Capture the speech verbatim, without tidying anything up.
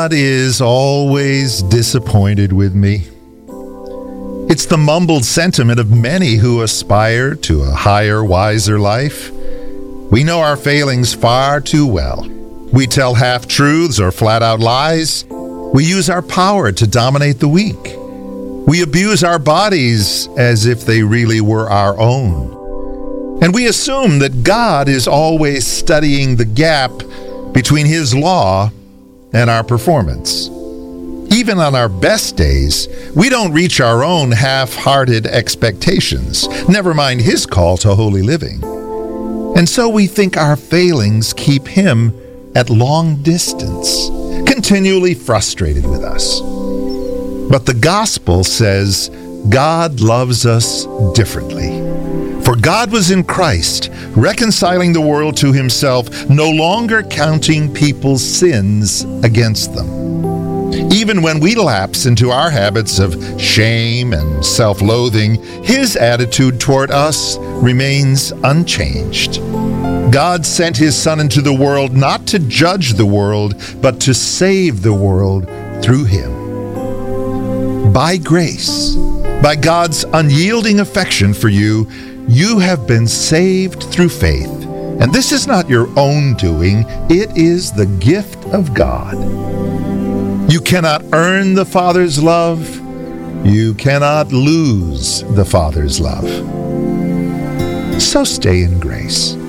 God is always disappointed with me. It's the mumbled sentiment of many who aspire to a higher, wiser life. We know our failings far too well. We tell half-truths or flat-out lies. We use our power to dominate the weak. We abuse our bodies as if they really were our own. And we assume that God is always studying the gap between His law and our performance. Even on our best days, we don't reach our own half-hearted expectations, never mind His call to holy living. And so we think our failings keep Him at long distance, continually frustrated with us. But the gospel says God loves us differently. For God was in Christ, reconciling the world to Himself, no longer counting people's sins against them. Even when we lapse into our habits of shame and self-loathing, His attitude toward us remains unchanged. God sent His Son into the world not to judge the world, but to save the world through Him. By grace, by God's unyielding affection for you, you have been saved through faith. And this is not your own doing, it is the gift of God. You cannot earn the Father's love. You cannot lose the Father's love. So stay in grace.